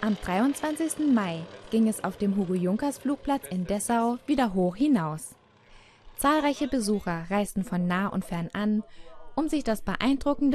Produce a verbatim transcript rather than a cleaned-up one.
Am dreiundzwanzigsten Mai ging es auf dem Hugo-Junkers-Flugplatz in Dessau wieder hoch hinaus. Zahlreiche Besucher reisten von nah und fern an, um sich das beeindruckende